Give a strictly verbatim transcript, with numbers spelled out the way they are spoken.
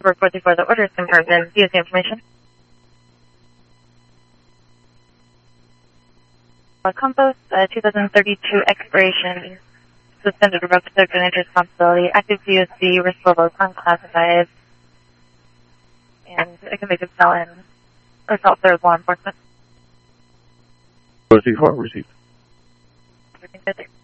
report four four, the order is confirmed, and C O C information. Uh, Compost, uh, two thousand thirty-two expiration, suspended revoked subject and responsibility, active C O C, risk level is unclassified, and a convicted felon, or assault third law enforcement. four four received. Everything good there.